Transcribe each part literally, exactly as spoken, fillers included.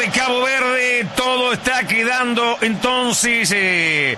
de Cabo Verde. Todo está quedando entonces eh,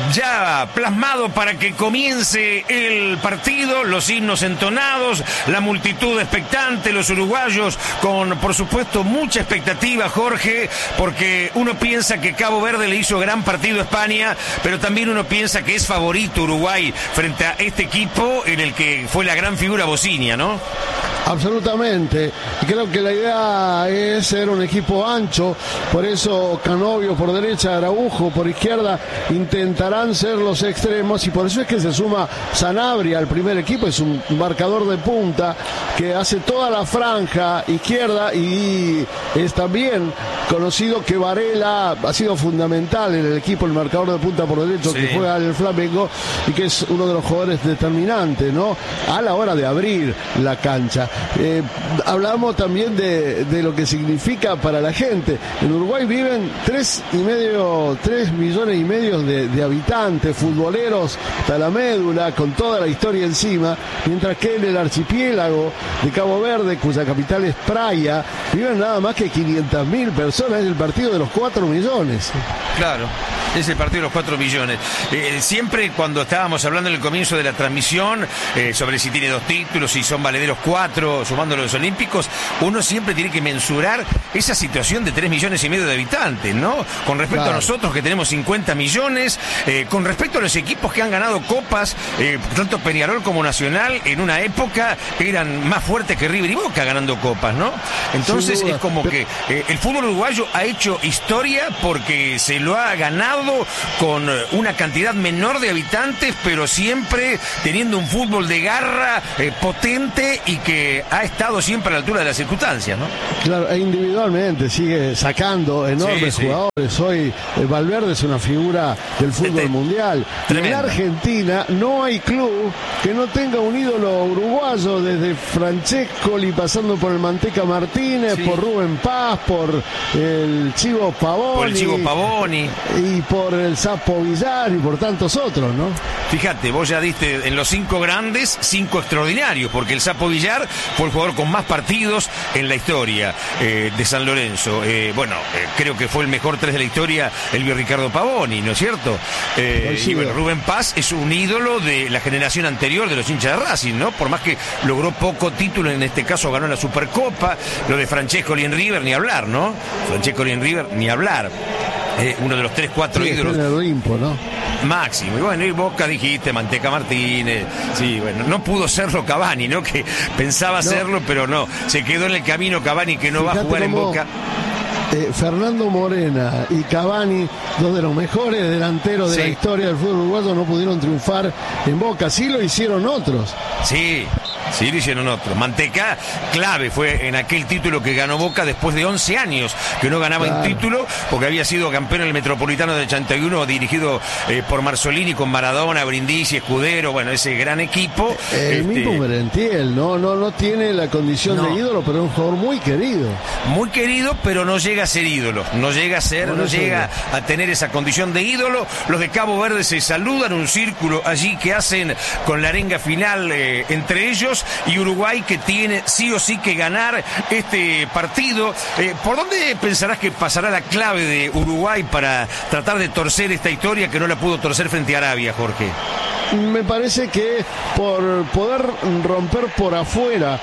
ya plasmado para que comience el partido, los himnos entonados, la multitud expectante, los uruguayos con, por supuesto, mucha expectativa, Jorge, porque uno piensa que Cabo Verde le hizo gran partido a España, pero también uno piensa que es favorito Uruguay frente a este equipo en el que fue la gran figura Bocinia, ¿no? Absolutamente, y creo que la idea es ser un equipo ancho, por eso Canovio por derecha, Araujo por izquierda intentarán ser los extremos, y por eso es que se suma Sanabria al primer equipo. Es un marcador de punta que hace toda la franja izquierda, y es también conocido que Varela ha sido fundamental en el equipo, el marcador de punta por derecho, sí, que juega en el Flamengo y que es uno de los jugadores determinantes, ¿no?, a la hora de abrir la cancha. Eh, hablamos también de, de lo que significa para la gente. En Uruguay viven tres y medio, tres millones y medio de, de habitantes, futboleros hasta la médula, con toda la historia encima, mientras que en el archipiélago de Cabo Verde, cuya capital es Praia, viven nada más que quinientas mil personas. Es el partido de los cuatro millones. Claro, es el partido de los cuatro millones. Eh, siempre cuando estábamos hablando en el comienzo de la transmisión eh, sobre si tiene dos títulos, si son valederos cuatro, sumando los olímpicos, uno siempre tiene que mensurar esa situación de tres millones y medio de habitantes, ¿no? Con respecto claro. a nosotros que tenemos cincuenta millones, eh, con respecto a los equipos que han ganado copas, eh, tanto Peñarol como Nacional, en una época eran más fuertes que River y Boca ganando copas, ¿no? Entonces es como que eh, el fútbol uruguayo ha hecho historia porque se lo ha ganado con una cantidad menor de habitantes, pero siempre teniendo un fútbol de garra eh, potente y que ha estado siempre a la altura de las circunstancias, ¿no? Claro, e individualmente sigue sacando enormes sí, sí. jugadores. Hoy eh, Valverde es una figura del fútbol este, mundial. En Argentina no hay club que no tenga un ídolo uruguayo, desde Francescoli, pasando por el Manteca Martínez, sí. por Rubén Paz, por el Chivo Pavoni, por el Chivo Pavoni y por el Sapo Villar y por tantos otros, ¿no? Fíjate, vos ya diste en los cinco grandes, cinco extraordinarios, porque el Sapo Villar fue el jugador con más partidos en la historia eh, de San Lorenzo. Eh, bueno, eh, creo que fue el mejor tres de la historia, el Ricardo Pavoni, ¿no es cierto? Eh, y bueno, Rubén Paz es un ídolo de la generación anterior de los hinchas de Racing, ¿no? Por más que logró poco título, en este caso ganó la Supercopa. Lo de Francescoli en River, ni hablar, ¿no? Francescoli en River, ni hablar. Eh, uno de los tres, cuatro sí, ídolos. En el Olimpo, ¿no? Máximo. Y bueno, y Boca dijiste, Manteca Martínez. Sí, bueno, no pudo serlo Cavani, ¿no? Que pensaba no. serlo, pero no. Se quedó en el camino Cavani, que no Fíjate va a jugar en Boca. Eh, Fernando Morena y Cavani, dos de los mejores delanteros de sí. la historia del fútbol uruguayo, no pudieron triunfar en Boca. Sí lo hicieron otros. Sí. Sí, lo hicieron otros. Manteca, clave, fue en aquel título que ganó Boca después de once años que no ganaba claro. un título, porque había sido campeón en el Metropolitano del ochenta y uno, dirigido eh, por Marzolini, con Maradona, Brindisi, Escudero, bueno, ese gran equipo. El este... mismo Merentiel, no, no, no tiene la condición no. de ídolo, pero es un jugador muy querido. Muy querido, pero no llega a ser ídolo. No llega a ser, no, no llega a tener esa condición de ídolo. Los de Cabo Verde se saludan, un círculo allí que hacen con la arenga final eh, entre ellos. Y Uruguay, que tiene sí o sí que ganar este partido. Eh, ¿Por dónde pensarás que pasará la clave de Uruguay para tratar de torcer esta historia que no la pudo torcer frente a Arabia, Jorge? Me parece que por poder romper por afuera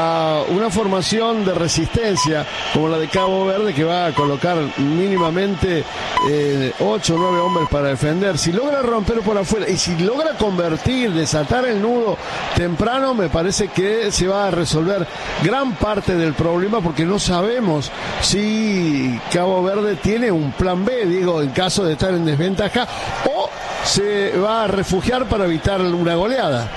a una formación de resistencia como la de Cabo Verde, que va a colocar mínimamente eh, ocho o nueve hombres para defender, si logra romper por afuera y si logra convertir, desatar el nudo temprano, me parece que se va a resolver gran parte del problema, porque no sabemos si Cabo Verde tiene un plan B, digo, en caso de estar en desventaja, o se va a refugiar para evitar una goleada.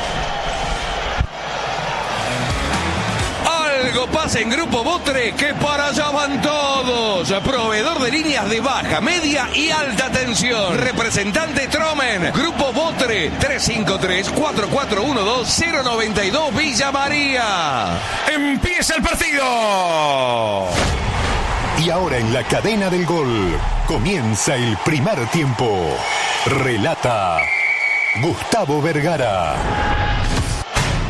Algo pasa en Grupo Botre, que para allá van todos. Proveedor de líneas de baja, media y alta tensión. Representante Tromen. Grupo Botre, tres cinco tres, cuatro cuatro uno dos, cero nueve dos, Villa María. ¡Empieza el partido! Y ahora en la cadena del gol comienza el primer tiempo. Relata Gustavo Vergara.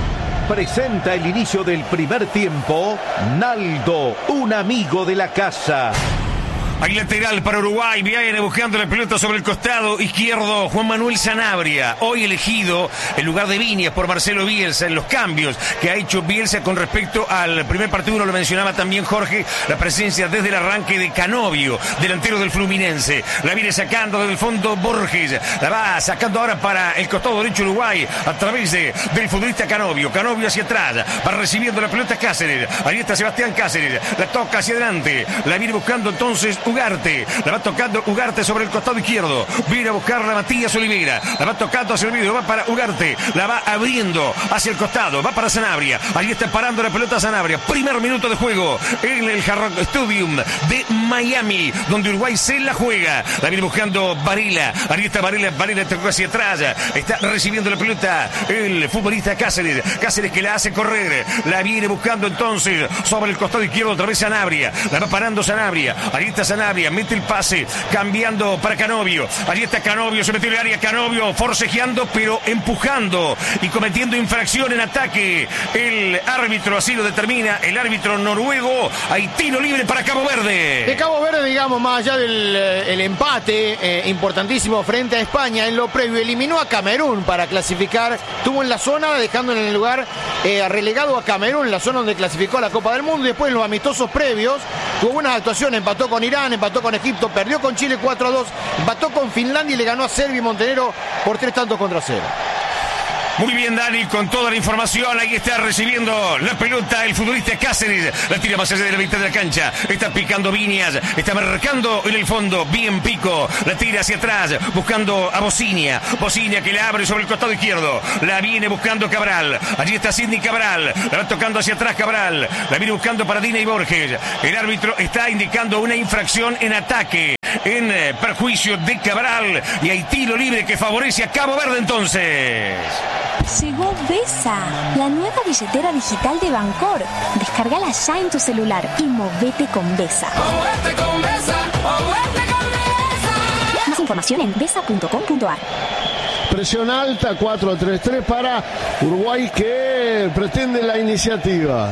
presenta el inicio del primer tiempo Naldo, un amigo de la casa. Hay lateral para Uruguay, viene buscando la pelota sobre el costado izquierdo Juan Manuel Sanabria, hoy elegido en lugar de Viñas por Marcelo Bielsa en los cambios que ha hecho Bielsa con respecto al primer partido. Uno lo mencionaba también Jorge, la presencia desde el arranque de Canovio, delantero del Fluminense. La viene sacando desde el fondo Borges, la va sacando ahora para el costado derecho Uruguay a través de, del futbolista Canovio. Canovio hacia atrás, va recibiendo la pelota Cáceres, ahí está Sebastián Cáceres, la toca hacia adelante, la viene buscando entonces Ugarte, la va tocando Ugarte sobre el costado izquierdo, viene a buscarla Matías Oliveira, la va tocando hacia el medio, va para Ugarte, la va abriendo hacia el costado, va para Sanabria, ahí está parando la pelota Sanabria, primer minuto de juego en el Hard Rock Stadium de Miami, donde Uruguay se la juega, la viene buscando Varela, ahí está Varela, Varela tocó hacia atrás, está recibiendo la pelota el futbolista Cáceres, Cáceres que la hace correr, la viene buscando entonces sobre el costado izquierdo otra vez Sanabria, la va parando Sanabria, ahí está Sanabria, mete el pase, cambiando para Canovio, allí está Canovio, se metió en el área, Canovio forcejeando pero empujando y cometiendo infracción en ataque, el árbitro así lo determina, el árbitro noruego. Hay tiro libre para Cabo Verde. De Cabo Verde, digamos, más allá del el empate eh, importantísimo frente a España, en lo previo eliminó a Camerún para clasificar, estuvo en la zona dejando en el lugar eh, relegado a Camerún, en la zona donde clasificó a la Copa del Mundo, y después en los amistosos previos tuvo buenas actuaciones, empató con Irán, empató con Egipto, perdió con Chile cuatro a dos, empató con Finlandia y le ganó a Serbia y Montenegro por tres tantos contra cero. Muy bien, Dani, con toda la información. Ahí está recibiendo la pelota el futbolista Cáceres. La tira más allá de la mitad de la cancha. Está picando Viñas. Está marcando en el fondo. Bien Pico. La tira hacia atrás. Buscando a Bocinia. Bocinia que la abre sobre el costado izquierdo. La viene buscando Cabral. Allí está Sidney Cabral. La va tocando hacia atrás Cabral. La viene buscando para Dina y Borges. El árbitro está indicando una infracción en ataque, en eh, perjuicio de Cabral. Y hay tiro libre que favorece a Cabo Verde entonces. Llegó Vesa, la nueva billetera digital de Bancor. Descárgala ya en tu celular y movete con Vesa. Movete con Vesa, movete con Vesa. Más información en vesa punto com punto ar. Presión alta, cuatro tres tres para Uruguay que pretende la iniciativa.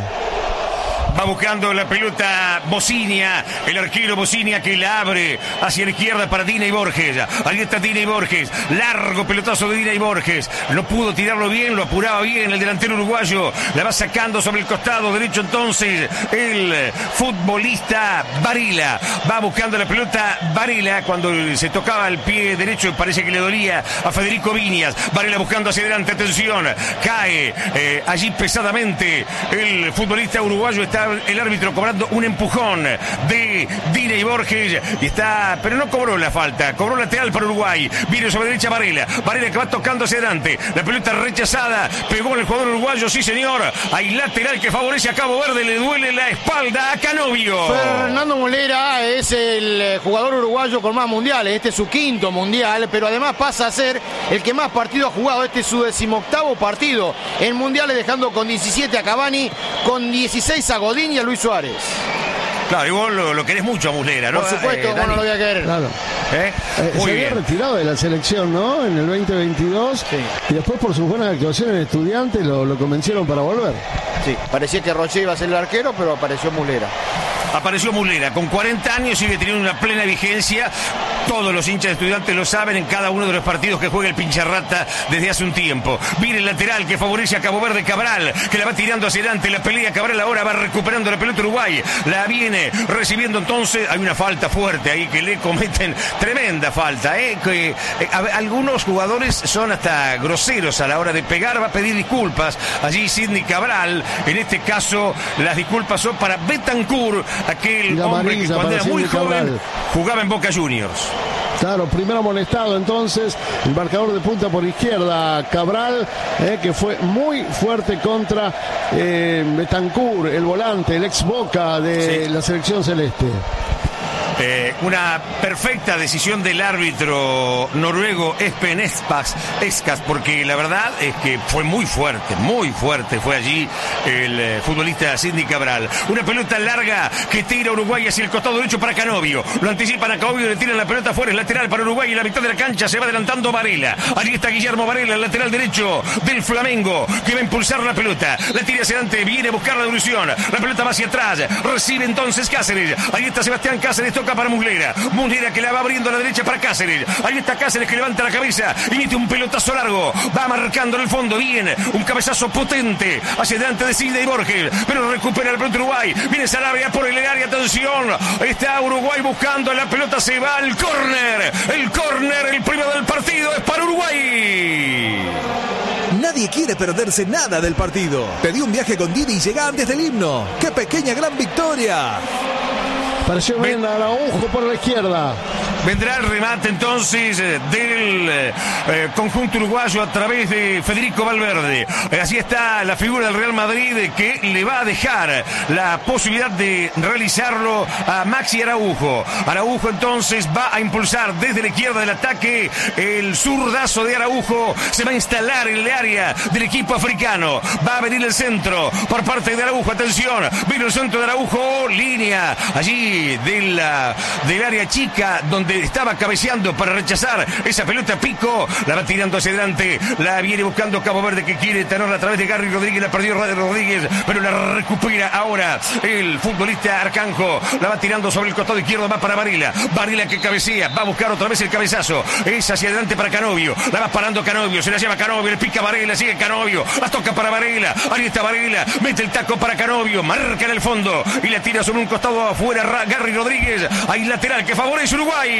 Va buscando la pelota Bocinia, el arquero Bocinia que la abre hacia la izquierda para Dina y Borges. Ahí está Dina y Borges, largo pelotazo de Dina y Borges. No pudo tirarlo bien, lo apuraba bien el delantero uruguayo. La va sacando sobre el costado derecho entonces el futbolista Varela. Va buscando la pelota Varela cuando se tocaba el pie derecho, parece que le dolía a Federico Viñas. Varela buscando hacia adelante, atención, cae eh, allí pesadamente el futbolista uruguayo. Está el árbitro cobrando un empujón de Dina y Borges y está, pero no cobró la falta, cobró lateral para Uruguay. Viene sobre derecha Varela, Varela que va tocando hacia adelante, la pelota rechazada, pegó en el jugador uruguayo, sí señor. Hay lateral que favorece a Cabo Verde, le duele la espalda a Canovio. Fernando Mulera es el jugador uruguayo con más mundiales, este es su quinto mundial, pero además pasa a ser el que más partidos ha jugado, este es su decimoctavo partido en mundiales, dejando con diecisiete a Cavani, con dieciséis a Godín y a Luis Suárez. Claro, y vos lo, lo querés mucho a Muslera, ¿no? Por supuesto, eh, ¿cómo no lo voy a querer? Claro. ¿Eh? Eh, Muy se bien. había retirado de la selección, ¿no? En el veinte veintidós. Sí. Y después por sus buenas actuaciones en Estudiantes lo, lo convencieron para volver. Sí, parecía que Rocher iba a ser el arquero, pero apareció Mulera. Apareció Muslera, con cuarenta años sigue teniendo una plena vigencia. Todos los hinchas de Estudiantes lo saben en cada uno de los partidos que juega el Pincharrata desde hace un tiempo. Viene el lateral que favorece a Cabo Verde, Cabral, que la va tirando hacia adelante. La pelea Cabral ahora va recuperando la pelota Uruguay. La viene recibiendo entonces. Hay una falta fuerte ahí que le cometen. Tremenda falta, ¿eh? Que, eh, a, algunos jugadores son hasta groseros a la hora de pegar. Va a pedir disculpas. Allí Sidney Cabral. En este caso, las disculpas son para Betancur, aquel La hombre amarilla que cuando para era muy Sidney joven Cabral. jugaba en Boca Juniors. Claro, primero amonestado entonces el marcador de punta por izquierda Cabral, eh, que fue muy fuerte contra eh, Betancur, el volante, el ex Boca de Sí. la selección celeste. Eh, una perfecta decisión del árbitro noruego Espen Espas, Eskas, porque la verdad es que fue muy fuerte, muy fuerte fue allí el eh, futbolista Sidney Cabral. Una pelota larga que tira Uruguay hacia el costado derecho para Canovio. Lo anticipan a Canovio, le tiran la pelota fuera, es lateral para Uruguay y en la mitad de la cancha se va adelantando Varela. Allí está Guillermo Varela, el lateral derecho del Flamengo, que va a impulsar la pelota. La tira hacia adelante, viene a buscar la devolución. La pelota va hacia atrás, recibe entonces Cáceres. Ahí está Sebastián Cáceres, toca para Muslera. Muslera que la va abriendo a la derecha para Cáceres. Ahí está Cáceres que levanta la cabeza y mete un pelotazo largo. Va marcando en el fondo, bien. Un cabezazo potente hacia adelante de Sidney Borges, pero recupera el pelota Uruguay. Viene Sarabia por el área, atención. Está Uruguay buscando, la pelota se va al córner. El córner, el primero del partido, es para Uruguay. Nadie quiere perderse nada del partido. Pedí un viaje con Didi y llega antes del himno. ¡Qué pequeña gran victoria! Pareció bien Araujo por la izquierda. Vendrá el remate entonces del eh, conjunto uruguayo a través de Federico Valverde. Así está la figura del Real Madrid que le va a dejar la posibilidad de realizarlo a Maxi Araujo. Araujo entonces va a impulsar desde la izquierda del ataque. El zurdazo de Araujo se va a instalar en el área del equipo africano. Va a venir el centro por parte de Araujo. Atención, viene el centro de Araujo. Línea allí de la, del área chica donde estaba cabeceando para rechazar esa pelota. Pico la va tirando hacia adelante, la viene buscando Cabo Verde que quiere tenerla a través de Gary Rodríguez, la perdió Rodríguez, pero la recupera ahora el futbolista Arcanjo, la va tirando sobre el costado izquierdo, va para Varela, Varela que cabecea, va a buscar otra vez el cabezazo, es hacia adelante para Canovio, la va parando Canovio, se la lleva Canovio, le pica Varela, sigue Canovio, la toca para Varela, ahí está Varela, mete el taco para Canovio, marca en el fondo y la tira sobre un costado afuera Gary Rodríguez, ahí lateral que favorece Uruguay.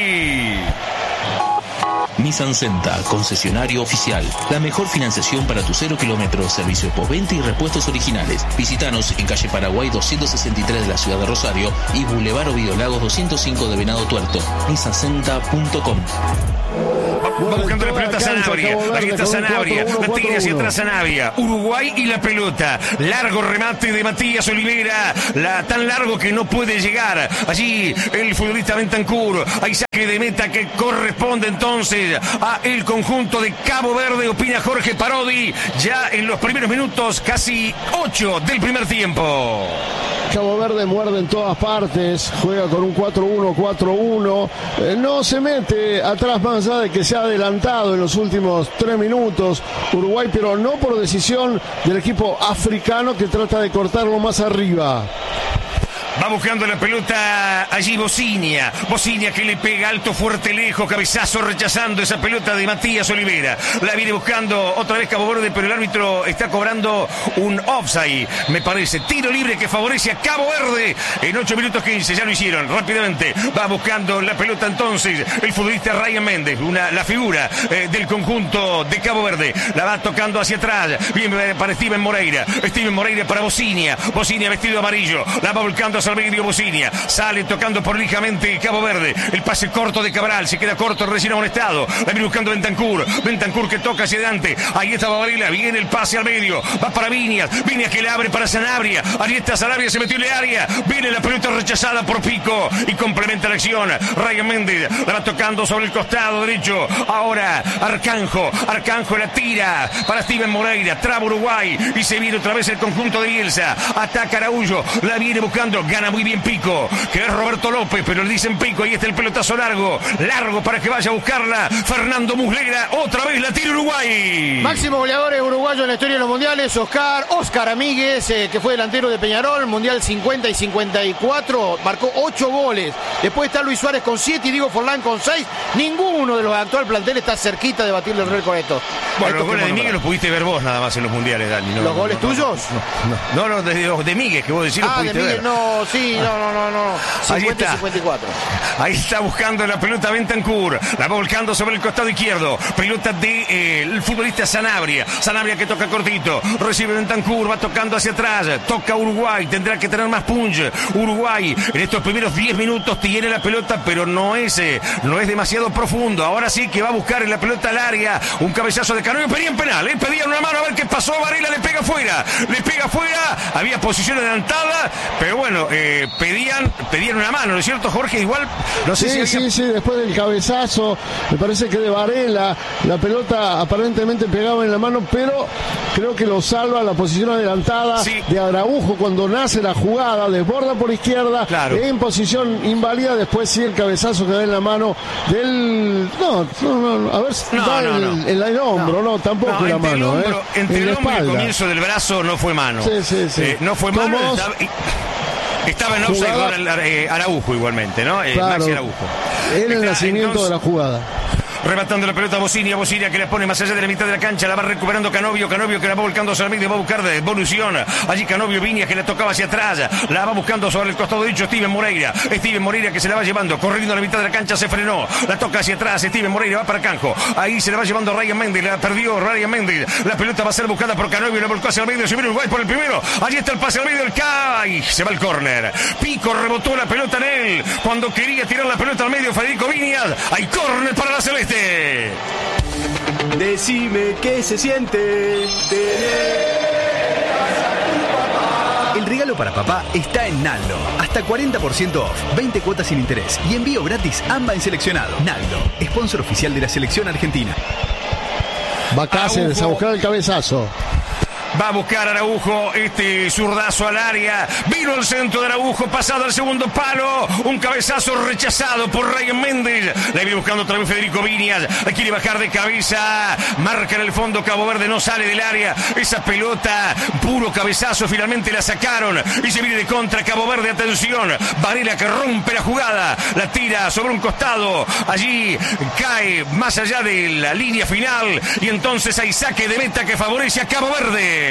Nissan Senta, concesionario oficial. La mejor financiación para tu cero kilómetros, servicio postventa y repuestos originales. Visítanos en calle Paraguay doscientos sesenta y tres de la ciudad de Rosario y Boulevard Ovidio Lagos doscientos cinco de Venado Tuerto. nissan senta punto com. Va buscando la pelota Sanabria. Aquí está Sanabria. La tira hacia atrás Sanabria. Uruguay y la pelota. Largo remate de Matías Olivera. La tan largo que no puede llegar. Allí el futbolista Bentancur. Hay saque de meta que corresponde entonces a el conjunto de Cabo Verde. Opina Jorge Parodi. Ya en los primeros minutos, casi ocho del primer tiempo. Cabo Verde muerde en todas partes, juega con un cuatro uno cuatro uno, eh, no se mete atrás más allá de que se ha adelantado en los últimos tres minutos Uruguay, pero no por decisión del equipo africano que trata de cortarlo más arriba. Va buscando la pelota allí Bocinia. Bocinia que le pega alto, fuerte, lejos. Cabezazo rechazando esa pelota de Matías Olivera. La viene buscando otra vez Cabo Verde, pero el árbitro está cobrando un offside, me parece. Tiro libre que favorece a Cabo Verde. En ocho minutos quince ya lo hicieron rápidamente. Va buscando la pelota entonces el futbolista Ryan Méndez, una, la figura eh, del conjunto de Cabo Verde. La va tocando hacia atrás. Bien para Steven Moreira. Steven Moreira para Bocinia. Bocinia vestido amarillo. La va volcando hacia el medio Bocinia. Sale tocando prolijamente Cabo Verde. El pase corto de Cabral. Se queda corto, recién amonestado. La viene buscando Bentancur. Bentancur que toca hacia adelante. Ahí está Varela. Viene el pase al medio. Va para Viñas. Viñas que le abre para Sanabria. Ahí está Sanabria. Se metió en el área. Viene la pelota rechazada por Pico. Y complementa la acción. Ryan Méndez. La va tocando sobre el costado derecho. Ahora Arcanjo. Arcanjo la tira para Steven Moreira. Traba Uruguay. Y se viene otra vez el conjunto de Bielsa. Ataca Araújo. La viene buscando. Gana muy bien Pico, que es Roberto López, pero le dicen Pico. Ahí está el pelotazo largo, largo para que vaya a buscarla Fernando Muslera. Otra vez la tira Uruguay. Máximo goleador uruguayo en la historia de los mundiales, Oscar Oscar Amíguez, eh, que fue delantero de Peñarol, mundial cincuenta y cincuenta y cuatro, marcó ocho goles. Después está Luis Suárez con siete y Diego Forlán con seis. Ninguno de los actual plantel está cerquita de batirle el récord esto. Bueno, los goles de Miguel los pudiste ver vos nada más en los mundiales, Dani. No, ¿Los goles no, tuyos? No, no, no, no de, de, de Miguel, que vos decís, los ah, pudiste de Miguel, ver. no, sí, no, no, no, no. cincuenta y cincuenta y cuatro. Ahí está buscando la pelota Bentancur. La va volcando sobre el costado izquierdo. Pelota de eh, el futbolista Sanabria. Sanabria que toca cortito. Recibe Bentancur, va tocando hacia atrás. Toca Uruguay. Tendrá que tener más punch. Uruguay en estos primeros diez minutos tiene la pelota, pero no es, eh, no es demasiado profundo. Ahora sí que va a buscar en la pelota al área. Un cabezazo de Canovio. Pedían penal. Eh, pedían una mano a ver qué pasó. Varela le pega afuera. Le pega afuera. Había posición adelantada. Pero bueno, eh, pedían, pedían una mano, ¿no es cierto, Jorge? Igual, no sé sí, si había... sí, sí, después del cabezazo, me parece que de Varela, la pelota aparentemente pegaba en la mano, pero creo que lo salva la posición adelantada sí. de Araujo cuando nace la jugada, desborda por izquierda, claro. en posición inválida, después sí el cabezazo que da en la mano del... No, no, no, a ver si no, da no, el, no. el, el hombro, no, no tampoco no, la mano. El hombro, eh, entre en el la hombro y el espalda. comienzo del brazo no fue mano. Sí, sí, sí. Eh, no fue mano, Tomos, estaba, estaba en offside con eh, Araujo igualmente, ¿no? Eh, claro, Maxi Araujo. Era el Está, nacimiento entonces, de la jugada. Rematando la pelota a Bocinia, Bocinia que la pone más allá de la mitad de la cancha, la va recuperando Canovio, Canovio que la va volcando hacia el medio, va a buscar de evolución, allí Canovio Viñas que la tocaba hacia atrás, la va buscando sobre el costado derecho Steven Moreira, Steven Moreira que se la va llevando, corriendo a la mitad de la cancha, se frenó, la toca hacia atrás, Steven Moreira va para Canjo, ahí se la va llevando Ryan Méndez, la perdió Ryan Méndez, la pelota va a ser buscada por Canovio, la volcó hacia el medio, se viene Uruguay por el primero, allí está el pase al medio, el Kai, se va el córner, Pico rebotó la pelota en él, cuando quería tirar la pelota al medio Federico Viñas, hay córner para la Celeste. Decime qué se siente tener... El regalo para papá está en Naldo. Hasta cuarenta por ciento off, veinte cuotas sin interés y envío gratis AMBA en seleccionado. Naldo, sponsor oficial de la selección argentina. Va Cáceres a buscar el cabezazo. Va a buscar Araujo, este zurdazo al área, vino al centro de Araujo, pasado al segundo palo, un cabezazo rechazado por Ryan Méndez, la viene buscando otra vez Federico Viñas, la quiere bajar de cabeza, marca en el fondo, Cabo Verde no sale del área, esa pelota, puro cabezazo, finalmente la sacaron y se viene de contra Cabo Verde, atención, Varela que rompe la jugada, la tira sobre un costado, allí cae más allá de la línea final y entonces hay saque de meta que favorece a Cabo Verde.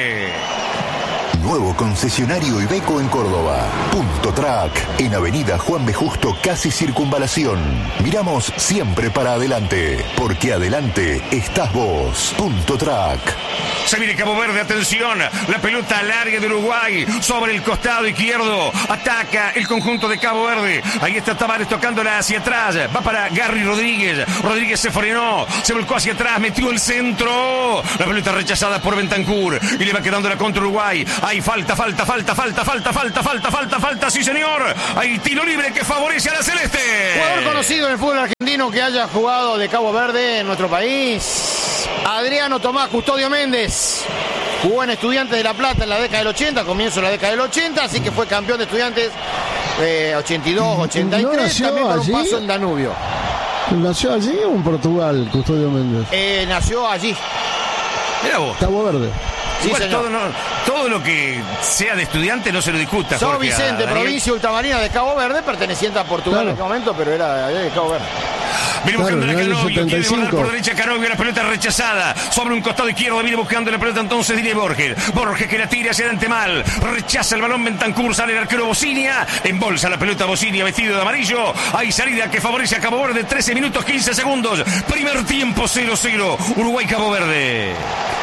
Nuevo concesionario Iveco en Córdoba. Punto Track, en Avenida Juan B. Justo, casi Circunvalación. Miramos siempre para adelante, porque adelante estás vos. Punto Track. Se viene Cabo Verde, atención, la pelota al área de Uruguay, sobre el costado izquierdo, ataca el conjunto de Cabo Verde, ahí está Tavares tocándola hacia atrás, va para Garry Rodríguez, Rodríguez se frenó, se volcó hacia atrás, metió el centro, la pelota rechazada por Bentancur, y le va quedando la contra Uruguay, hay falta, falta, falta, falta, falta, falta, falta, falta, falta, sí señor, hay tiro libre que favorece a la Celeste. Jugador conocido en el fútbol argentino que haya jugado de Cabo Verde en nuestro país, Adriano Tomás Custodio Méndez. Jugó en Estudiantes de La Plata en la década del ochenta, comienzo de la década del ochenta, así que fue campeón de Estudiantes eh, ochenta y dos, ochenta y tres, ¿No también con allí? un paso en Danubio. ¿Nació allí o en Portugal, Custodio Méndez? Eh, nació allí. Mira vos. Cabo Verde. Sí, Igual señor. todo, no, todo lo que sea de estudiante no se lo discuta. São Jorge, Vicente, provincia ultramarina de Cabo Verde, perteneciente a Portugal Claro. en ese momento, pero era de Cabo Verde. Viene Claro, buscando en la el año Canovio, quiere setenta y volar cinco. por derecha Canovio, la pelota rechazada, sobre un costado izquierdo, viene buscando la pelota entonces Dile Borges, Borges que la tira hacia adelante mal, rechaza el balón Bentancur, sale el arquero Bocinia, embolsa la pelota Bocinia vestido de amarillo, hay salida que favorece a Cabo Verde, trece minutos quince segundos, primer tiempo cero cero, Uruguay-Cabo Verde.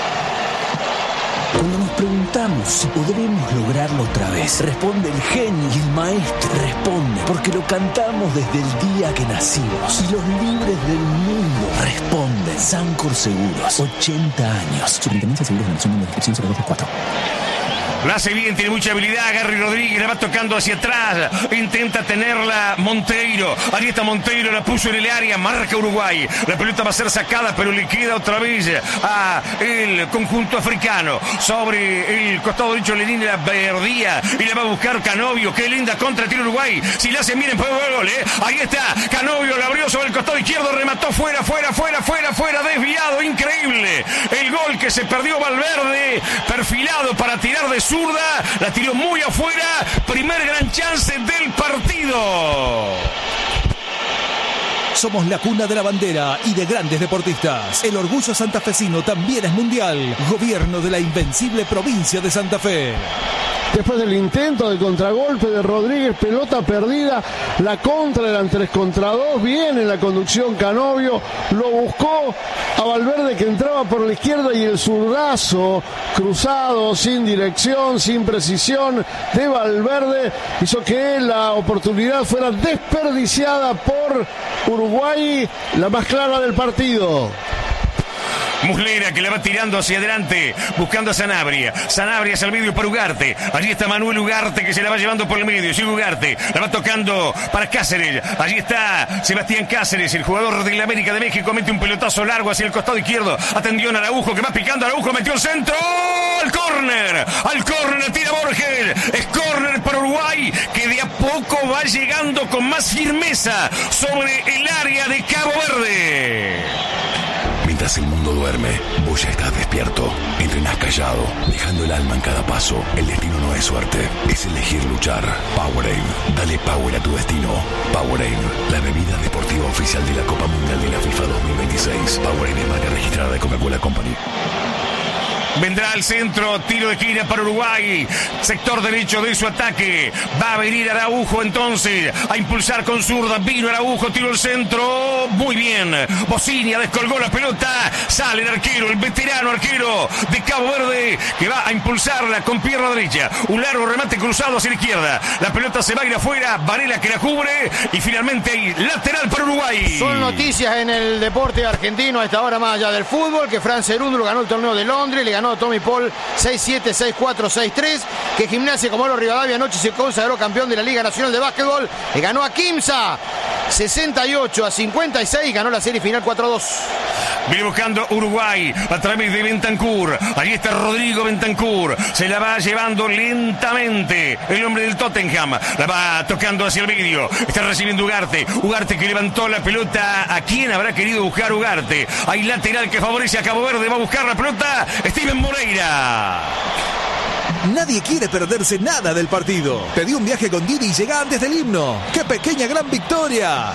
Cuando nos preguntamos si podremos lograrlo otra vez, responde el genio y el maestro. Responde porque lo cantamos desde el día que nacimos. Y los libres del mundo responden. Sancor Seguros, ochenta años. Superintendencia de Seguros de Nación, número de inscripción cero dos tres cuatro. La hace bien, tiene mucha habilidad. Garry Rodríguez la va tocando hacia atrás. Intenta tenerla Monteiro. Ahí está Monteiro, la puso en el área. Marca Uruguay. La pelota va a ser sacada, pero le queda otra vez a el conjunto africano. Sobre el costado derecho, Lenín la perdía. Y la va a buscar Canovio. Qué linda contra tiro Uruguay. Si la hacen bien, puede haber gol, ¿eh? Ahí está. Canovio la abrió sobre el costado izquierdo. Remató fuera, fuera, fuera, fuera, fuera. Desviado. Increíble. El gol que se perdió Valverde. Perfilado para tirar de zurda, la tiró muy afuera, primer gran chance del partido. Somos la cuna de la bandera y de grandes deportistas. El orgullo santafesino también es mundial. Gobierno de la invencible provincia de Santa Fe. Después del intento de contragolpe de Rodríguez, pelota perdida, la contra eran tres contra dos, viene la conducción Canovio, lo buscó a Valverde que entraba por la izquierda y el zurdazo cruzado, sin dirección, sin precisión de Valverde, hizo que la oportunidad fuera desperdiciada por Uruguay, la más clara del partido. Muslera que la va tirando hacia adelante, buscando a Sanabria. Sanabria hacia el medio para Ugarte. Allí está Manuel Ugarte que se la va llevando por el medio. Sí, Ugarte la va tocando para Cáceres. Allí está Sebastián Cáceres, el jugador de la América de México. Mete un pelotazo largo hacia el costado izquierdo. Atendió a Araujo que va picando. Araujo metió el centro. Al córner. Al córner tira Borges. Es córner para Uruguay que de a poco va llegando con más firmeza sobre el área de Cabo Verde. Mientras el mundo duerme, vos ya estás despierto. Entrenás callado, dejando el alma en cada paso. El destino no es suerte, es elegir luchar. Powerade, dale power a tu destino. Powerade, la bebida deportiva oficial de la Copa Mundial de la FIFA dos mil veintiséis. Powerade es marca registrada de Coca-Cola Company. Vendrá al centro, tiro de esquina para Uruguay. Sector derecho de su ataque. Va a venir Araujo entonces a impulsar con zurda. Vino Araujo, tiro al centro. Muy bien. Bocinia descolgó la pelota. Sale el arquero, el veterano arquero de Cabo Verde que va a impulsarla con pierna derecha. Un largo remate cruzado hacia la izquierda. La pelota se va a ir afuera. Varela que la cubre. Y finalmente hay lateral para Uruguay. Son noticias en el deporte argentino a esta hora más allá del fútbol. Que Fran Cerúndolo ganó el torneo de Londres. Le ganó Tommy Paul seis siete, seis cuatro, seis tres, que Gimnasia Comodoro Rivadavia anoche se consagró campeón de la Liga Nacional de Básquetbol, le ganó a Quimsa sesenta y ocho a cincuenta y seis, ganó la serie final cuatro a dos. Viene buscando Uruguay a través de Bentancur. Ahí está Rodrigo Bentancur. Se la va llevando lentamente el hombre del Tottenham. La va tocando hacia el medio. Está recibiendo Ugarte. Ugarte que levantó la pelota. ¿A quién habrá querido buscar Ugarte? Hay lateral que favorece a Cabo Verde. Va a buscar la pelota Steven Moreira. Nadie quiere perderse nada del partido. Pedí un viaje con Didi y llega antes del himno. ¡Qué pequeña gran victoria!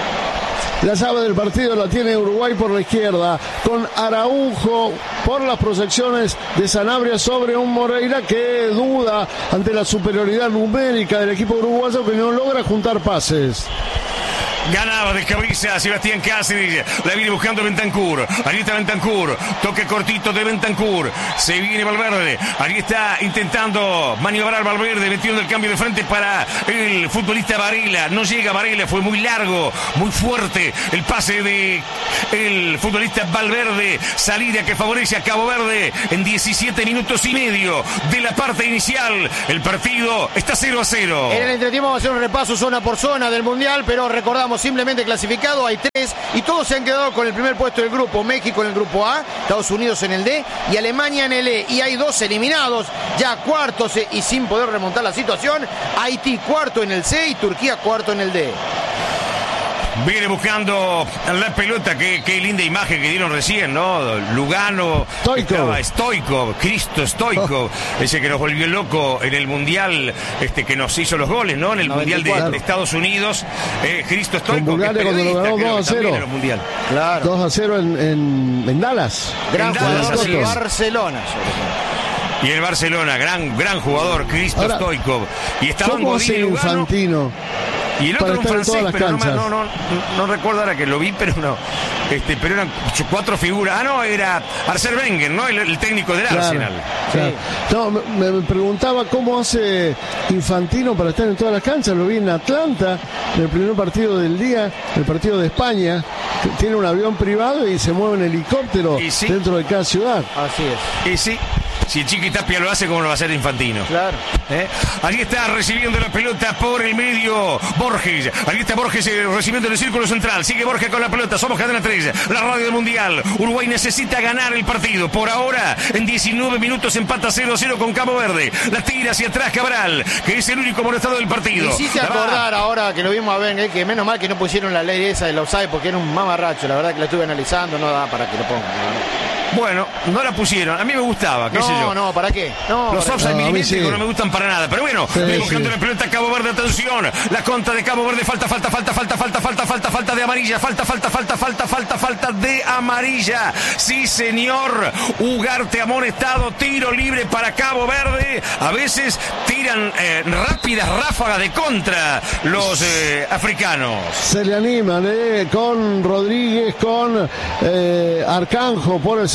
La llave del partido la tiene Uruguay por la izquierda, con Araujo por las proyecciones de Sanabria sobre un Moreira que duda ante la superioridad numérica del equipo uruguayo que no logra juntar pases. Ganaba de cabeza Sebastián Cáceres. La viene buscando Bentancur. Ahí está Bentancur. Toque cortito de Bentancur. Se viene Valverde. Ahí está intentando maniobrar Valverde. Metiendo el cambio de frente para el futbolista Varela. No llega Varela. Fue muy largo, muy fuerte el pase de el futbolista Valverde. Salida que favorece a Cabo Verde en diecisiete minutos y medio de la parte inicial. El partido está cero a cero. En el entretiempo vamos a hacer un repaso zona por zona del Mundial, pero recordamos simplemente clasificado, hay tres y todos se han quedado con el primer puesto del grupo. México en el grupo A, Estados Unidos en el D y Alemania en el E, y hay dos eliminados ya cuartos y sin poder remontar la situación. Haití cuarto en el C y Turquía cuarto en el D. Viene buscando la pelota, qué, qué linda imagen que dieron recién, ¿no? Lugano, estaba Stoichkov, Cristo Stoichkov, ese que nos volvió loco en el Mundial, este que nos hizo los goles, ¿no? En el Mundial de, de Estados Unidos, eh, Cristo Stoichkov, que es periodista, cuando lo ganó dos a cero. En el Mundial. Claro. dos a cero en, en, en Dallas. Gran en jugador Dallas, de Barcelona, sobre todo. Y el Barcelona, gran, gran jugador, Cristo Ahora, Stoichkov. Y estaban ¿cómo hace Infantino? Y el otro un francés, pero no, no, no, no recuerdo ahora que lo vi, pero no. Este, pero eran cuatro figuras. Ah, no, era Arsène Wenger, ¿no? El, el técnico del claro, Arsenal. Claro. Sí. No, me, me preguntaba cómo hace Infantino para estar en todas las canchas. Lo vi en Atlanta, en el primer partido del día, el partido de España. Tiene un avión privado y se mueve en helicóptero sí, dentro de cada ciudad. Así es. Y sí. Si el Chiqui Tapia lo hace, ¿cómo lo va a hacer Infantino? Claro. ¿Eh? Allí está recibiendo la pelota por el medio Borges. Allí está Borges eh, recibiendo en el círculo central. Sigue Borges con la pelota. Somos Cadena tres, la radio del Mundial. Uruguay necesita ganar el partido. Por ahora, en diecinueve minutos empata cero a cero con Cabo Verde. La tira hacia atrás Cabral, que es el único molestado del partido. Y sí se acordar ahora que lo vimos a ver, eh, que menos mal que no pusieron la ley esa del offside porque era un mamarracho. La verdad que la estuve analizando, no da para que lo pongan. Bueno, no la pusieron. A mí me gustaba, qué no, sé yo. No, no, ¿para qué? No, Los offside no, milimétricos sí. no me gustan para nada. Pero bueno, sí, sí. buscando sí. la pelota Cabo Verde, atención. La contra de Cabo Verde, falta, falta, falta, falta, falta, falta, falta, falta de amarilla. Falta, falta, falta, falta, falta, falta de amarilla. Sí, señor. Ugarte amonestado, tiro libre para Cabo Verde. A veces tiran eh, rápidas ráfagas de contra los eh, africanos. Se le animan, eh, con Rodríguez, con eh, Arcanjo por el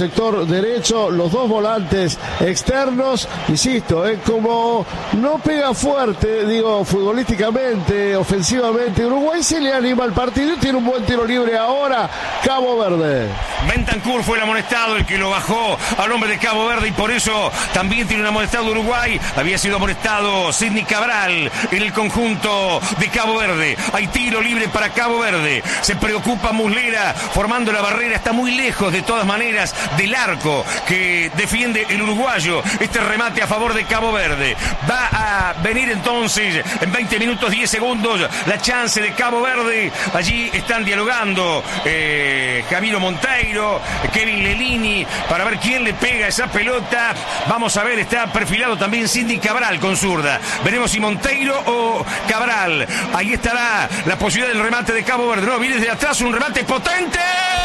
sector derecho, los dos volantes externos, insisto, es como no pega fuerte, digo, futbolísticamente, ofensivamente. Uruguay se le anima al partido y tiene un buen tiro libre ahora, Cabo Verde. Bentancur fue el amonestado, el que lo bajó al hombre de Cabo Verde, y por eso también tiene un amonestado Uruguay. Había sido amonestado Sidney Cabral en el conjunto de Cabo Verde. Hay tiro libre para Cabo Verde. Se preocupa Muslera formando la barrera, está muy lejos de todas maneras del arco que defiende el uruguayo. Este remate a favor de Cabo Verde. Va a venir entonces en veinte minutos diez segundos la chance de Cabo Verde. Allí están dialogando eh, Javier Monteiro, Kevin Lelini, para ver quién le pega esa pelota. Vamos a ver, está perfilado también Cindy Cabral con zurda. Veremos si Monteiro o Cabral. Ahí estará la posibilidad del remate de Cabo Verde. No, viene desde atrás un remate potente.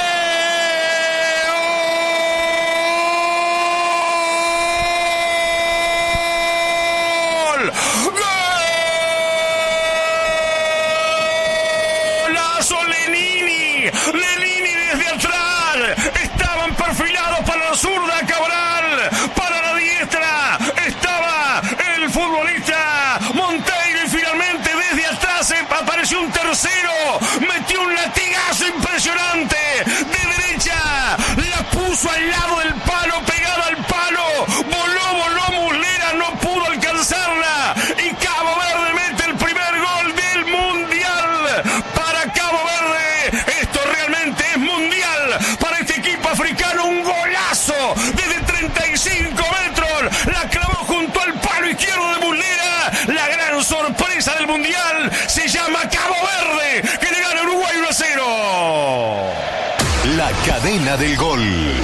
¡Gol! ¡Golazo Lenini! Lenini desde atrás. Estaban perfilados para la zurda Cabral. Para la diestra estaba el futbolista Monteiro y finalmente desde atrás apareció un tercero. Metió un latigazo impresionante. De derecha la puso al lado del palo, pegada al palo. Voló, voló Muslera, no pudo alcanzarla. Y Cabo Verde mete el primer gol del Mundial para Cabo Verde. Esto realmente es mundial para este equipo africano. Un golazo desde treinta y cinco metros. La clavó junto al palo izquierdo de Muslera. La gran sorpresa del mundial se llama Cabo Verde, que le gana a Uruguay uno a cero. La cadena del gol.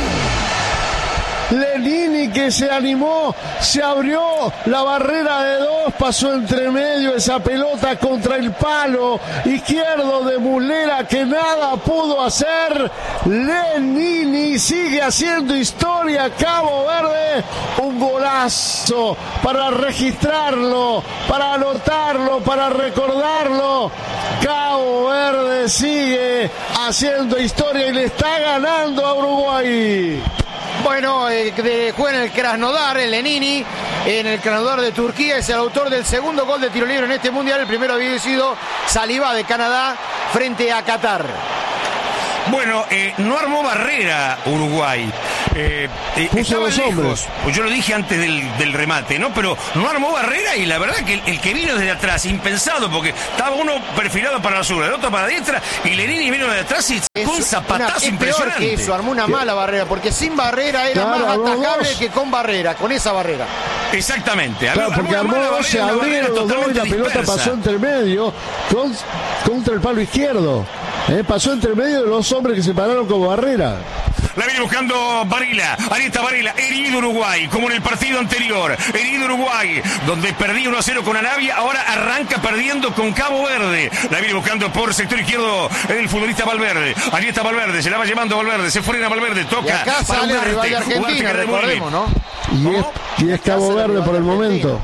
Lenini, que se animó, se abrió la barrera de dos, pasó entre medio esa pelota contra el palo izquierdo de Muslera, que nada pudo hacer. Lenini sigue haciendo historia. Cabo Verde, un golazo para registrarlo, para anotarlo, para recordarlo. Cabo Verde sigue haciendo historia y le está ganando a Uruguay. Bueno, eh, de, juega en el Krasnodar, el Lenini, en el Krasnodar de Turquía, es el autor del segundo gol de tiro libre en este mundial. El primero había sido Saliba de Canadá frente a Qatar. Bueno, eh, no armó barrera Uruguay. Eh, eh, estaba lejos, pues yo lo dije antes del, del remate, ¿no? Pero no armó barrera y la verdad que el, el que vino desde atrás, impensado, porque estaba uno perfilado para la zurda, el otro para la diestra, y Lenini vino de atrás y con un zapatazo impresionante. Peor que eso, armó una mala barrera, porque sin barrera era claro, más atajable dos. que con barrera, con esa barrera. Exactamente. Claro, porque armó dos, se abrieron los dos y la pelota pasó entre medio con, contra el palo izquierdo. Eh, pasó entre medio de los hombres que se pararon como barrera. La viene buscando Varela. Ahí está Varela. Herido Uruguay, como en el partido anterior. Herido Uruguay, donde perdía uno a cero con Arabia. Ahora arranca perdiendo con Cabo Verde. La viene buscando por sector izquierdo el futbolista Valverde. Ahí está Valverde. Se la va llevando Valverde. Se frena Valverde. Toca. Y acá sale el rival de Argentina, recordemos, ¿no? Y es, y es Cabo Verde por el momento.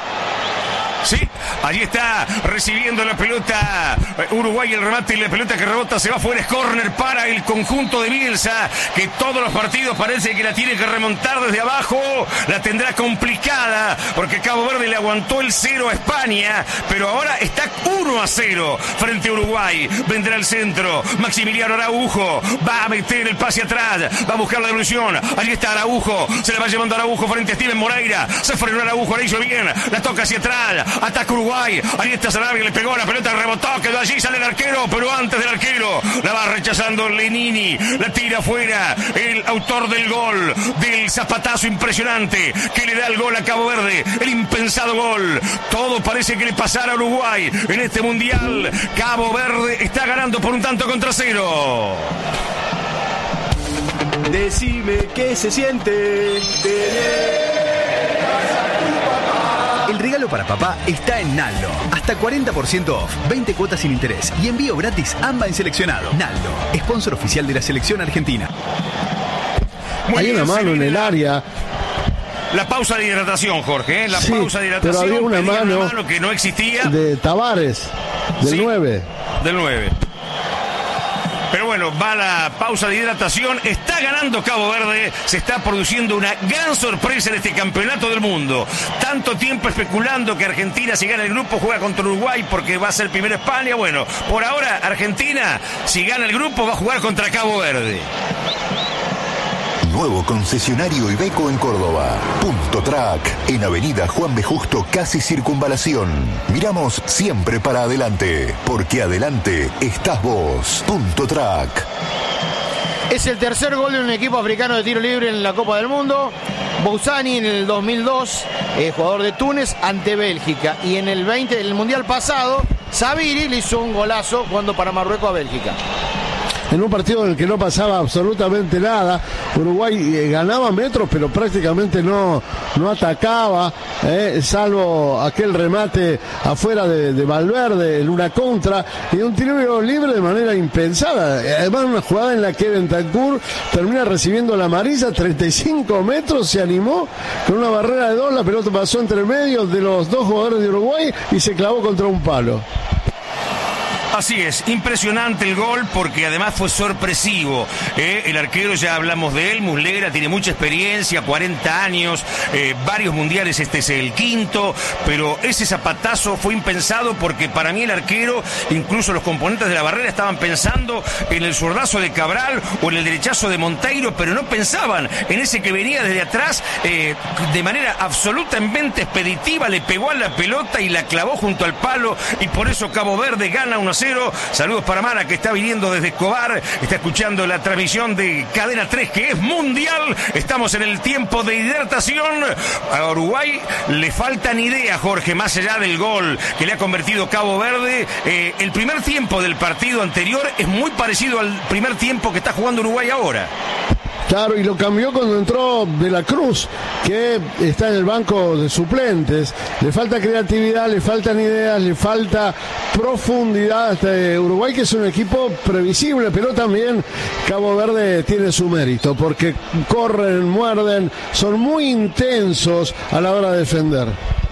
Sí, allí está recibiendo la pelota Uruguay, el remate y la pelota que rebota se va fuera, es córner para el conjunto de Bielsa, que todos los partidos parece que la tiene que remontar desde abajo. La tendrá complicada porque Cabo Verde le aguantó el cero a España, pero ahora está uno a cero frente a Uruguay. Vendrá el centro, Maximiliano Araujo va a meter el pase atrás, va a buscar la devolución. Allí está Araujo, se le va llevando Araujo frente a Steven Moreira, se frenó Araujo, la hizo bien, la toca hacia atrás. Ataca Uruguay, ahí está Sarabia, le pegó la pelota, rebotó, quedó allí, sale el arquero, pero antes del arquero la va rechazando Lenini, la tira afuera, el autor del gol, del zapatazo impresionante que le da el gol a Cabo Verde, el impensado gol. Todo parece que le pasará a Uruguay en este mundial. Cabo Verde está ganando por un tanto contra cero. Decime qué se siente tener. El regalo para papá está en Naldo. Hasta cuarenta por ciento off, veinte cuotas sin interés y envío gratis AMBA en seleccionado. Naldo, sponsor oficial de la selección argentina. Muy Hay una mano en el área. La pausa de hidratación, Jorge, ¿eh? La sí, pausa de hidratación. Pero había una mano, una mano que no existía. De Tavares, del sí, nueve. Del nueve. Pero bueno. bueno, va la pausa de hidratación. Está ganando Cabo Verde. Se está produciendo una gran sorpresa en este campeonato del mundo. Tanto tiempo especulando que Argentina, si gana el grupo, juega contra Uruguay porque va a ser primero España. Bueno, por ahora Argentina, si gana el grupo, va a jugar contra Cabo Verde. Nuevo concesionario Iveco en Córdoba. Punto Track, en Avenida Juan B. Justo, casi Circunvalación. Miramos siempre para adelante, porque adelante estás vos. Punto Track. Es el tercer gol de un equipo africano de tiro libre en la Copa del Mundo. Bouzani en el dos mil dos, eh, jugador de Túnez, ante Bélgica. Y en el veinte, en el Mundial pasado, Sabiri le hizo un golazo jugando para Marruecos a Bélgica. En un partido en el que no pasaba absolutamente nada, Uruguay eh, ganaba metros, pero prácticamente no, no atacaba, eh, salvo aquel remate afuera de, de Valverde en una contra, y un tiro libre de manera impensada. Además, una jugada en la que Bentancur termina recibiendo la amarilla, treinta y cinco metros, se animó con una barrera de dos, la pelota pasó entre medio de los dos jugadores de Uruguay y se clavó contra un palo. Así es, impresionante el gol porque además fue sorpresivo. ¿eh? El arquero, ya hablamos de él, Muslera, tiene mucha experiencia, cuarenta años, eh, varios mundiales, este es el quinto, pero ese zapatazo fue impensado porque para mí el arquero, incluso los componentes de la barrera, estaban pensando en el zurdazo de Cabral o en el derechazo de Monteiro, pero no pensaban en ese que venía desde atrás, eh, de manera absolutamente expeditiva, le pegó a la pelota y la clavó junto al palo, y por eso Cabo Verde gana uno a cero. Saludos para Mara, que está viniendo desde Escobar, está escuchando la transmisión de Cadena tres, que es mundial. Estamos en el tiempo de hidratación. A Uruguay le faltan ideas, Jorge, más allá del gol que le ha convertido Cabo Verde. Eh, el primer tiempo del partido anterior es muy parecido al primer tiempo que está jugando Uruguay ahora. Claro, y lo cambió cuando entró De la Cruz, que está en el banco de suplentes. Le falta creatividad, le faltan ideas, le falta profundidad a este Uruguay, que es un equipo previsible, pero también Cabo Verde tiene su mérito, porque corren, muerden, son muy intensos a la hora de defender.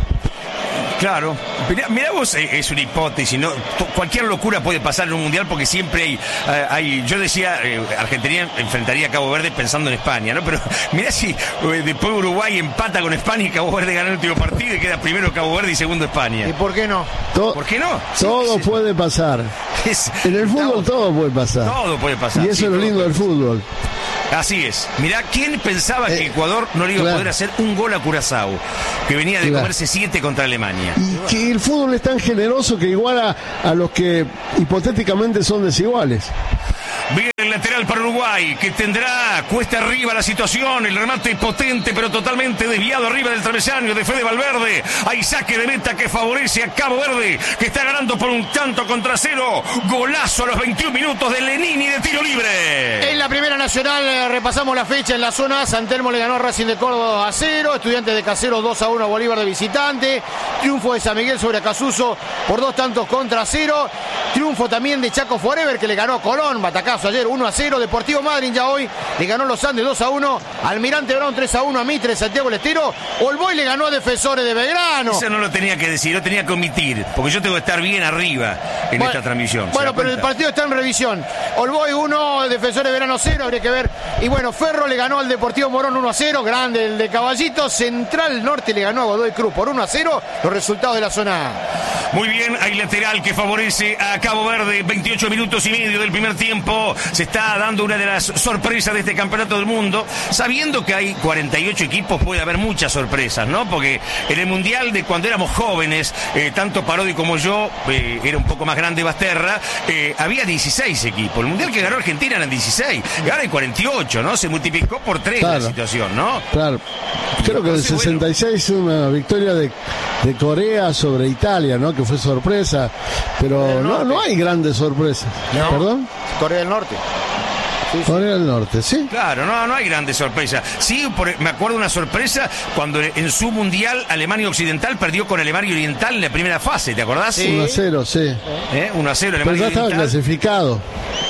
Claro, mirá, mirá vos, eh, es una hipótesis, ¿no? T- cualquier locura puede pasar en un mundial porque siempre hay, eh, hay yo decía, eh, Argentina enfrentaría a Cabo Verde pensando en España, ¿no? Pero mirá si eh, después Uruguay empata con España y Cabo Verde gana el último partido y queda primero Cabo Verde y segundo España. ¿Y por qué no? To- ¿Por qué no? Todo sí, puede pasar. Es, en el fútbol todo puede pasar. Todo puede pasar. Y eso sí, es lo lindo del fútbol. Así es. Mirá, ¿quién pensaba eh, que Ecuador no le iba claro. a poder hacer un gol a Curazao? Que venía de claro. comerse siete contra Alemania. Y que el fútbol es tan generoso que iguala a los que hipotéticamente son desiguales. Viene el lateral para Uruguay, que tendrá cuesta arriba la situación, el remate potente pero totalmente desviado arriba del travesaño de Fede Valverde. Hay saque de meta que favorece a Cabo Verde, que está ganando por un tanto contra cero. Golazo a los veintiún minutos de Lenini de tiro libre. En la primera nacional eh, repasamos la fecha en la zona. San Telmo le ganó a Racing de Córdoba dos a cero, Estudiantes de Caseros dos a uno a Bolívar de visitante, triunfo de San Miguel sobre Acasuso por dos tantos contra cero, triunfo también de Chaco Forever, que le ganó a Colón, batacazo ayer uno a cero, Deportivo Madryn ya hoy le ganó a Los Andes dos a uno, Almirante Brown tres a uno a Mitre, Santiago del Estero, Olboy le ganó a Defensores de Belgrano. Eso no lo tenía que decir, lo tenía que omitir, porque yo tengo que estar bien arriba en bueno, esta transmisión. Bueno, pero el partido está en revisión. Olboy uno, Defensores de Belgrano cero, habría que ver. Y bueno, Ferro le ganó al Deportivo Morón uno a cero, grande el de Caballito. Central Norte le ganó a Godoy Cruz por uno a cero, los resultados de la zona A. Muy bien, hay lateral que favorece a Cabo Verde, veintiocho minutos y medio del primer tiempo. Se está dando una de las sorpresas de este campeonato del mundo. Sabiendo que hay cuarenta y ocho equipos, puede haber muchas sorpresas, ¿no? Porque en el Mundial de cuando éramos jóvenes, eh, tanto Parodi como yo, eh, era un poco más grande Basterra, eh, había dieciséis equipos. El Mundial que ganó Argentina eran dieciséis, y ahora hay cuarenta y ocho, ¿no? Se multiplicó por tres claro. la situación, ¿no? Claro. Creo que en el sesenta y seis bueno. una victoria de, de Corea sobre Italia, ¿no? Que fue sorpresa, pero no, no hay grandes sorpresas. No. ¿Perdón? Corea del Norte. Sí, sí. Corea del Norte, sí. Claro, no, no hay grandes sorpresas. Sí, por, me acuerdo una sorpresa cuando en su mundial Alemania Occidental perdió con Alemania Oriental en la primera fase, ¿te acordás? Sí. uno a cero, sí. ¿Eh? uno a cero Alemania Oriental. Pero ya estaba clasificado.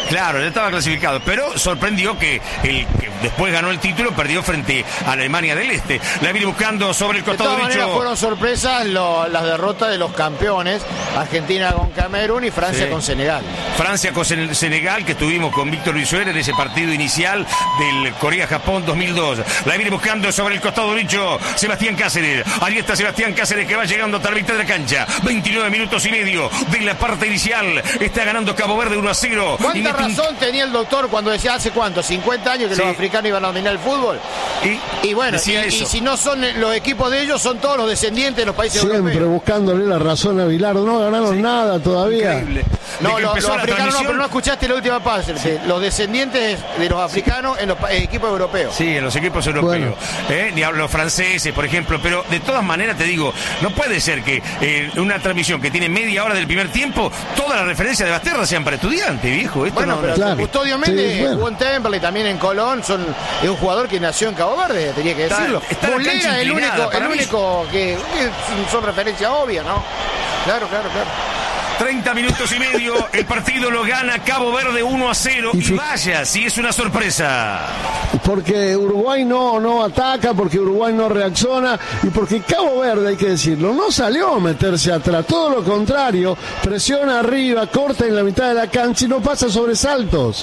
Claro, ya estaba clasificado, pero sorprendió que el que después ganó el título perdió frente a Alemania del Este. La viene buscando sobre el costado derecho. De todas derecho. maneras fueron sorpresas lo, las derrotas de los campeones, Argentina con Camerún y Francia sí. con Senegal. Francia con Senegal, que estuvimos con Víctor Brizuela en ese partido inicial del Corea-Japón dos mil dos. La viene buscando sobre el costado derecho Sebastián Cáceres. Ahí está Sebastián Cáceres que va llegando hasta la mitad de la cancha. veintinueve minutos y medio de la parte inicial. Está ganando Cabo Verde uno a cero. ¿Cuánta razón tenía el doctor cuando decía hace cuánto? ¿cincuenta años que sí. los africanos iban a dominar el fútbol? Y, y bueno, y, y si no son los equipos de ellos, son todos los descendientes de los países Siempre europeos. Siempre buscándole la razón a Bilardo. No ganaron sí. nada todavía. Increíble. No, los, los africanos no, pero no escuchaste la última parte. Sí. Los descendientes de los africanos en los eh, equipos europeos. Sí, en los equipos europeos. Bueno. Eh, ni los franceses, por ejemplo. Pero de todas maneras te digo, no puede ser que eh, una transmisión que tiene media hora del primer tiempo, todas las referencias de Basterra sean para estudiantes, viejo. Esto bueno, no, pero claro. Custodio Méndez sí, bueno. jugó en Temperley, también en Colón. Son, es un jugador que nació en Cabo Verde, tenía que decirlo. Está, está Muslera es el único, el único que, que son referencias obvias, ¿no? Claro, claro, claro. treinta minutos y medio, el partido lo gana Cabo Verde uno a cero. Y, y vaya, si es una sorpresa. Porque Uruguay no, no ataca, porque Uruguay no reacciona y porque Cabo Verde, hay que decirlo, no salió a meterse atrás. Todo lo contrario, presiona arriba, corta en la mitad de la cancha y no pasa sobresaltos.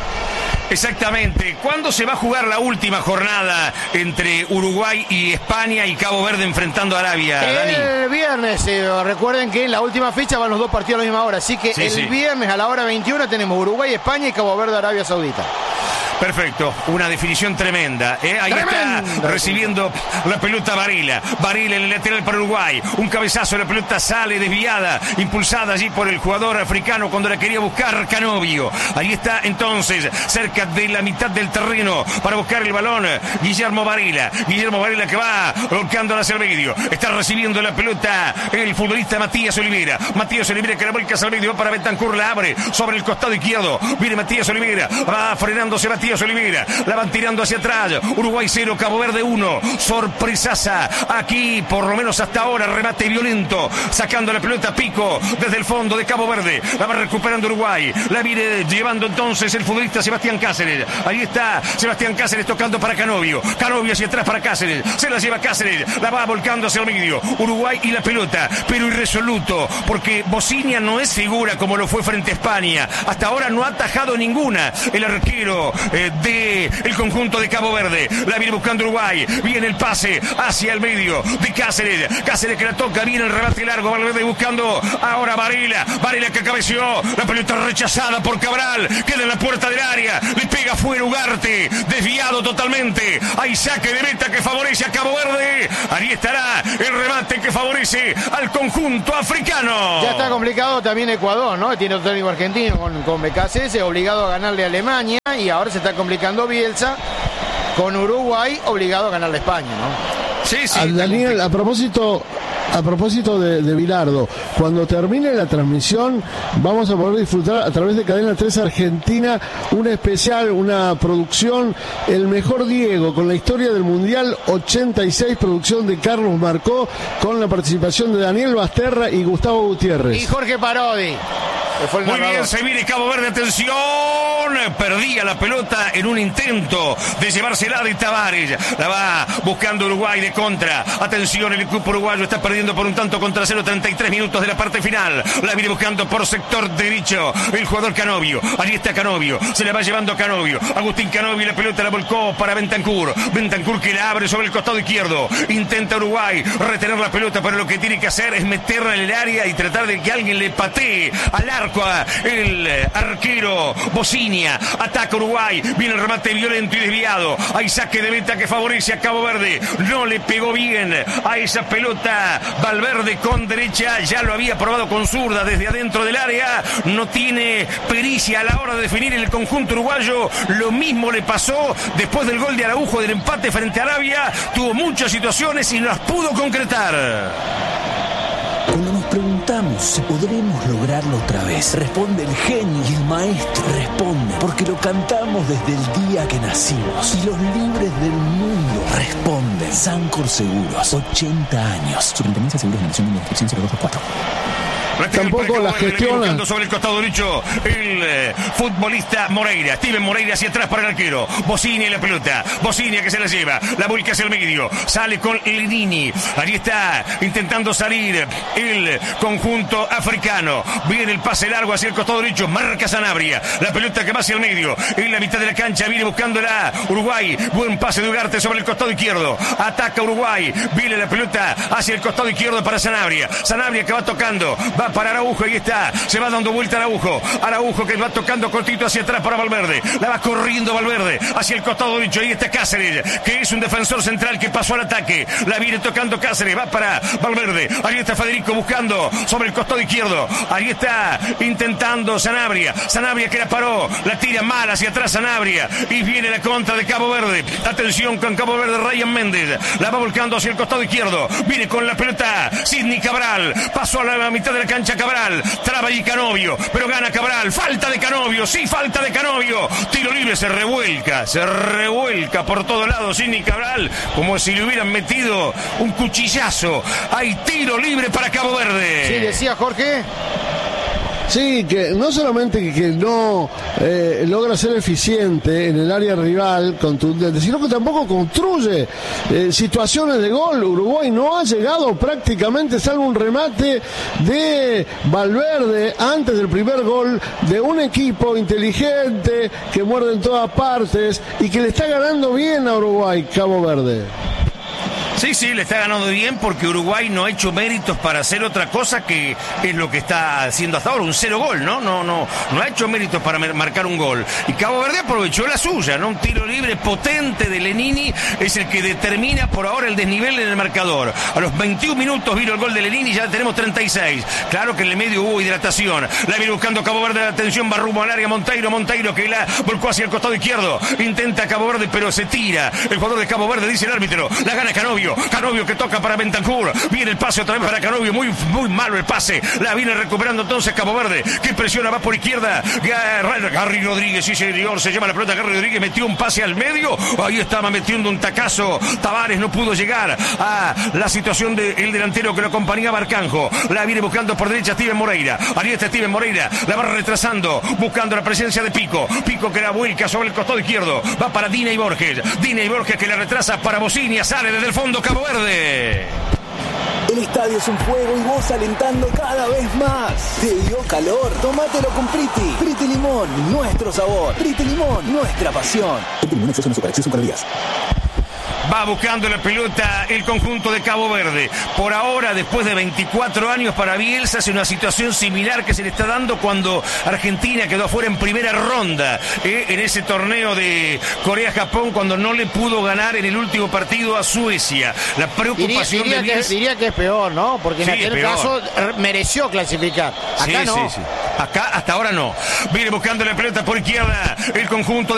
Exactamente. ¿Cuándo se va a jugar la última jornada entre Uruguay y España y Cabo Verde enfrentando a Arabia, el Dani? El viernes. Eh, recuerden que en la última fecha van los dos partidos a la misma hora. Así que sí, el sí. viernes a la hora veintiuna tenemos Uruguay, España y Cabo Verde, Arabia Saudita. Perfecto, una definición tremenda. ¿eh? Ahí Tremenda. Está recibiendo la pelota Varela. Varela en el lateral para Uruguay. Un cabezazo, la pelota sale desviada, impulsada allí por el jugador africano cuando la quería buscar Canovio. Ahí está entonces, cerca de la mitad del terreno para buscar el balón. Guillermo Varela. Guillermo Varela que va volcándola hacia el medio. Está recibiendo la pelota el futbolista Matías Olivera. Matías Olivera que la vuelca hacia el medio, va para Bentancur, la abre sobre el costado izquierdo. Viene Matías Olivera, va frenándose Matías Olivera, la van tirando hacia atrás. Uruguay cero, Cabo Verde uno. Sorpresaza aquí, por lo menos hasta ahora. Remate violento, sacando la pelota Pico desde el fondo de Cabo Verde. La va recuperando Uruguay. La viene llevando entonces el futbolista Sebastián Cáceres. Ahí está Sebastián Cáceres tocando para Canovio. Canovio hacia atrás para Cáceres. Se la lleva Cáceres, la va volcando hacia el medio. Uruguay y la pelota, pero irresoluto, porque Bocinia no es figura como lo fue frente a España. Hasta ahora no ha atajado ninguna el arquero eh, de el conjunto de Cabo Verde. La viene buscando Uruguay. Viene el pase hacia el medio de Cáceres. Cáceres que la toca. Viene el rebate largo. Valverde buscando ahora Varela. Varela que cabeció. La pelota rechazada por Cabral. Queda en la puerta del área. Le pega fuera Ugarte. Desviado totalmente. Hay saque de meta que favorece a Cabo Verde. Ahí estará el remate que favorece al conjunto africano. Ya está complicado también Ecuador, ¿no? Tiene otro técnico argentino con, con B K C S, obligado a ganarle a Alemania. Y ahora se está complicando Bielsa con Uruguay, obligado a ganarle a España, ¿no? Sí, sí. A Daniel, a propósito, a propósito de, de Bilardo, cuando termine la transmisión vamos a poder disfrutar a través de Cadena tres Argentina un especial, una producción, el mejor Diego, con la historia del Mundial ochenta y seis, producción de Carlos Marcó, con la participación de Daniel Basterra y Gustavo Gutiérrez. Y Jorge Parodi. Muy narrador. Bien, se viene Cabo Verde, atención, perdía la pelota en un intento de llevársela de Tavares, la va buscando Uruguay de contra, atención, el equipo uruguayo está perdiendo por un tanto contra cero, treinta y tres minutos de la parte final, la viene buscando por sector derecho el jugador Canovio, ahí está Canovio, se la va llevando Canovio, Agustín Canovio, la pelota la volcó para Bentancur, Bentancur que la abre sobre el costado izquierdo, intenta Uruguay retener la pelota, pero lo que tiene que hacer es meterla en el área y tratar de que alguien le patee al arco a el arquero Bocinia. Ataca Uruguay, viene el remate violento y desviado, hay saque de meta que favorece a Cabo Verde, no le pegó bien a esa pelota Valverde con derecha, ya lo había probado con zurda desde adentro del área, no tiene pericia a la hora de definir el conjunto uruguayo, lo mismo le pasó después del gol de Araujo del empate frente a Arabia, tuvo muchas situaciones y no las pudo concretar. Cuando nos preguntamos si podremos lograrlo otra vez, responde el genio y el maestro. Responde porque lo cantamos desde el día que nacimos. Y los libres del mundo responden. Sancor Seguros, ochenta años. Superintendencia de Seguros de Nación de Inscripción cero dos cuatro. tampoco la gestiona. Sobre el costado derecho el eh, futbolista Moreira. Steven Moreira hacia atrás para el arquero. Bocinia y la pelota. Bocinia que se la lleva. La vuelca hacia el medio. Sale con Lenini. Allí está intentando salir el conjunto africano. Viene el pase largo hacia el costado derecho. Marca Sanabria. La pelota que va hacia el medio. En la mitad de la cancha viene buscándola Uruguay. Buen pase de Ugarte sobre el costado izquierdo. Ataca Uruguay. Viene la pelota hacia el costado izquierdo para Sanabria. Sanabria que va tocando. Va para Araujo. Ahí está. Se va dando vuelta Araujo. Araujo que va tocando cortito hacia atrás para Valverde. La va corriendo Valverde hacia el costado derecho. Ahí está Cáceres, que es un defensor central que pasó al ataque. La viene tocando Cáceres. Va para Valverde. Ahí está Federico buscando sobre el costado izquierdo. Ahí está intentando Sanabria. Sanabria que la paró. La tira mal hacia atrás Sanabria. Y viene la contra de Cabo Verde. Atención con Cabo Verde. Ryan Méndez. La va volcando hacia el costado izquierdo. Viene con la pelota Sidney Cabral. Pasó a la mitad de la cancha Cabral. Traba y Canovio. Pero gana Cabral. Falta de Canovio. Sí, falta de Canovio. Tiro libre. Se revuelca. Se revuelca por todos lados Sidney Cabral. Como si le hubieran metido un cuchillazo. Hay tiro libre para Cabo Verde. Sí, decía Jorge. Sí, que no solamente que, que no eh, logra ser eficiente en el área rival, contundente, sino que tampoco construye eh, situaciones de gol. Uruguay no ha llegado prácticamente, salvo un remate de Valverde antes del primer gol, de un equipo inteligente que muerde en todas partes y que le está ganando bien a Uruguay, Cabo Verde. Sí, sí, le está ganando bien porque Uruguay no ha hecho méritos para hacer otra cosa que es lo que está haciendo hasta ahora, un cero gol, ¿no? No, no, no ha hecho méritos para marcar un gol. Y Cabo Verde aprovechó la suya, ¿no? Un tiro libre potente de Lenini es el que determina por ahora el desnivel en el marcador. A los veintiún minutos vino el gol de Lenini y ya tenemos treinta y seis. Claro que en el medio hubo hidratación. La viene buscando Cabo Verde, la atención, va rumbo al área Monteiro, Monteiro que la volcó hacia el costado izquierdo. Intenta Cabo Verde, pero se tira. El jugador de Cabo Verde, dice el árbitro, la gana Canovio. Canovio que toca para Bentancur. Viene el pase otra vez para Canovio. Muy, muy malo el pase. La viene recuperando entonces Cabo Verde. Que presiona, va por izquierda. Garry Rodríguez, sí señor. Se llama la pelota. Garry Rodríguez metió un pase al medio. Ahí estaba metiendo un tacazo. Tavares no pudo llegar a la situación del delantero que lo acompañaba Arcanjo. La viene buscando por derecha Steven Moreira. Ahí está Steven Moreira. La va retrasando. Buscando la presencia de Pico. Pico que la vuelca sobre el costado izquierdo. Va para Dina y Borges. Dina y Borges que la retrasa para Bocinia. Sale desde el fondo Cabo Verde. El estadio es un fuego y vos alentando cada vez más. ¿Te dio calor? Tómatelo con Priti. Priti Limón, nuestro sabor. Priti Limón, nuestra pasión. Priti Limón, exceso en azúcar, exceso en calorías. Va buscando la pelota el conjunto de Cabo Verde. Por ahora, después de veinticuatro años para Bielsa, es una situación similar que se le está dando cuando Argentina quedó afuera en primera ronda eh, en ese torneo de Corea-Japón, cuando no le pudo ganar en el último partido a Suecia. La preocupación diría, diría de Bielsa... que, diría que es peor, ¿no? Porque en sí, aquel caso mereció clasificar. Acá sí, no. Sí, sí. Acá hasta ahora no. Viene buscando la pelota por izquierda el conjunto